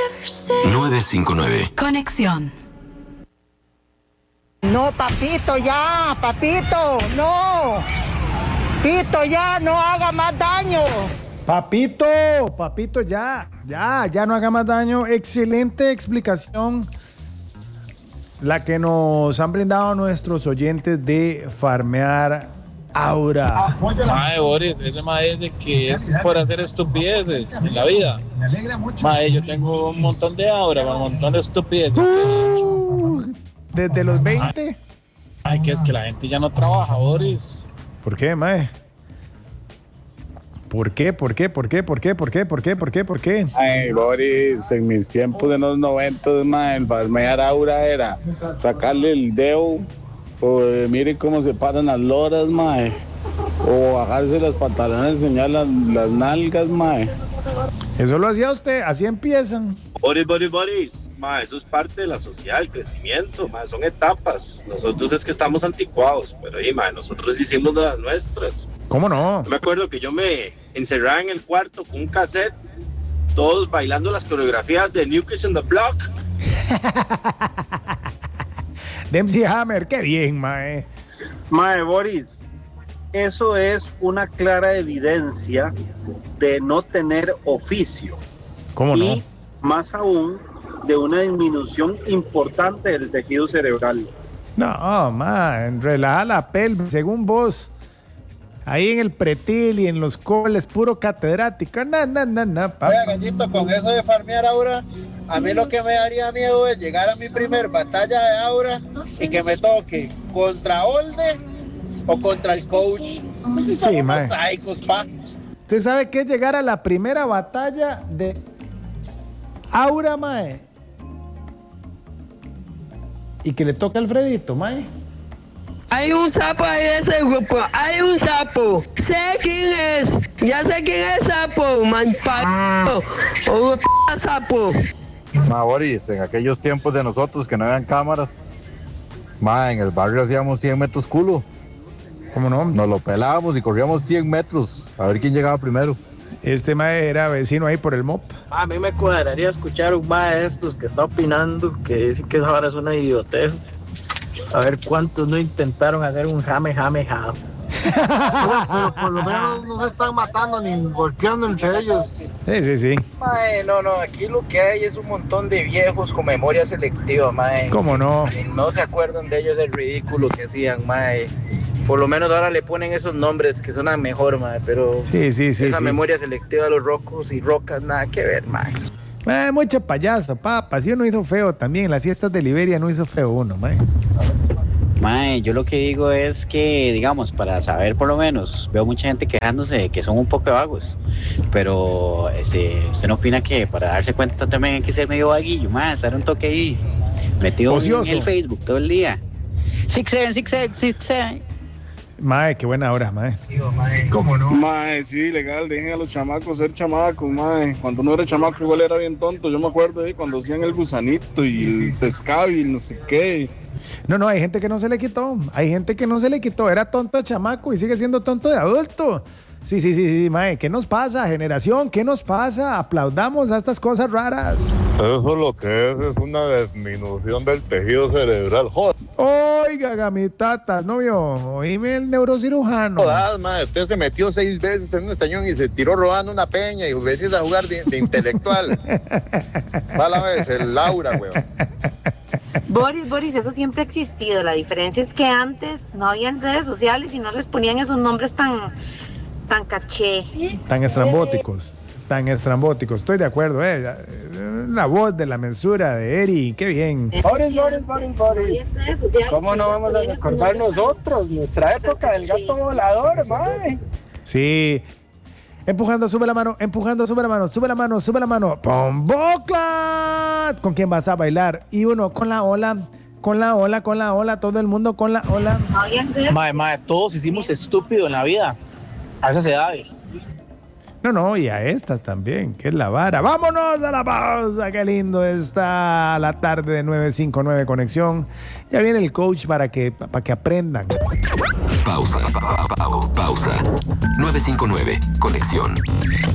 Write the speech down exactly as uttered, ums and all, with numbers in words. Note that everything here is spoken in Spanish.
nueve cinco nueve. Conexión. No, papito, ya, papito, no. Pito, ya, no haga más daño. Papito, papito, ya, ya, ya no haga más daño. Excelente explicación la que nos han brindado nuestros oyentes de Farmear Aura. Mae, Boris, ese mae dice que es por hacer estupideces en la vida. Mae, yo tengo un montón de aura, un montón de estupideces. Uh, desde los veinte. Ay, que es que la gente ya no trabaja, Boris. ¿Por qué, mae? ¿Por qué? ¿Por qué? ¿Por qué? ¿Por qué? ¿Por qué? ¿Por qué? ¿Por qué? ¿Por qué? Ay, Boris, en mis tiempos de los noventas, mae, el farmear aura era sacarle el dedo, o eh, miren cómo se paran las loras, mae, o bajarse los pantalones, enseñar las, las nalgas, mae. Eso lo hacía usted, así empiezan. Boris, Boris, Boris, ma, eso es parte de la sociedad, el crecimiento, ma, son etapas. Nosotros es que estamos anticuados, pero ahí, ma, nosotros hicimos las nuestras. ¿Cómo no? Yo me acuerdo que yo me encerraba en el cuarto con un cassette, todos bailando las coreografías de New Kids on the Block. Dempsey Hammer, qué bien, mae. Mae, Boris, eso es una clara evidencia de no tener oficio. ¿Cómo no? Y más aún de una disminución importante del tejido cerebral. No, man, relaja la pelvis, según vos. Ahí en el pretil y en los coles, puro catedrático. No, no, no, no. Oiga, Gallito, con eso de farmear aura, a mí lo que me daría miedo es llegar a mi primer batalla de aura y que me toque contra Olde o contra el coach. Sí, Somos mae. psicos, pa. ¿Usted sabe qué es llegar a la primera batalla de Aura, mae? Y que le toca a Alfredito, mae. Hay un sapo ahí de ese grupo, hay un sapo. Sé quién es, ya sé quién es sapo, man, p***, o p*** sapo. Ma, Boris, en aquellos tiempos de nosotros que no habían cámaras, ma, en el barrio hacíamos cien metros culo. ¿Cómo no? Nos lo pelábamos y corríamos cien metros a ver quién llegaba primero. Este mae era vecino ahí por el M O P. A mí me cuadraría escuchar un mae de estos que está opinando, que dice que esa vara es una idiotez. A ver cuántos no intentaron hacer un jame, jame, jame. Pero por lo menos no se están matando ni golpeando entre ellos. Sí, sí, sí. Mae, no, no, aquí lo que hay es un montón de viejos con memoria selectiva, mae. ¿Cómo no? Y no se acuerdan de ellos del ridículo que hacían, mae. Por lo menos ahora le ponen esos nombres que suenan mejor, mae, pero Sí, sí, sí. esa sí. memoria selectiva de los rocos y rocas, nada que ver, mae. Mae, mucho payaso, papá. Si uno hizo feo también. En las fiestas de Liberia no hizo feo uno, mae. Mae, yo lo que digo es que, digamos, para saber por lo menos, veo mucha gente quejándose de que son un poco vagos, pero este, ¿usted no opina que para darse cuenta también hay que ser medio vaguillo, mae, estar un toque ahí, metido Ocioso. en el Facebook todo el día? Six seven, six seven, six seven. Mae, qué buena hora, mae. ¿Cómo no? Mae, sí, legal, dejen a los chamacos ser chamacos, mae. Cuando uno era chamaco igual era bien tonto. Yo me acuerdo de cuando hacían el gusanito y el pescado y no sé qué. No, no, hay gente que no se le quitó. Hay gente que no se le quitó. Era tonto de chamaco y sigue siendo tonto de adulto. Sí, sí, sí, sí, mae. ¿Qué nos pasa, generación? ¿Qué nos pasa? Aplaudamos a estas cosas raras. Eso lo que es es una disminución del tejido cerebral. Joder. Oiga, gamitata, no vio. Oíme el neurocirujano. Jodas, mae, usted se metió seis veces en un estañón y se tiró robando una peña y venís a jugar de, de intelectual. Va a la vez, el Laura, weón. Boris, Boris, eso siempre ha existido. La diferencia es que antes no habían redes sociales y no les ponían esos nombres tan, tan caché. Tan estrambóticos. Tan estrambóticos. Estoy de acuerdo, eh. La voz de la mensura de Eri, qué bien. Boris, Boris, Boris, Boris. ¿Cómo no vamos a recordar nosotros nuestra época del gato volador, mae? Sí. Empujando, sube la mano, empujando, sube la mano, sube la mano, sube la mano. ¡Pomboclat! ¿Con quién vas a bailar? Y uno con la ola, con la ola, con la ola, todo el mundo con la ola. Mae, mae, todos hicimos estúpido en la vida. A esas edades. No, no, y a estas también, que es la vara. ¡Vámonos a la pausa! ¡Qué lindo está la tarde de nueve cinco nueve Conexión! Ya viene el coach para que, para que aprendan. Pausa, pa- pa- pausa. nueve cinco nueve, Conexión.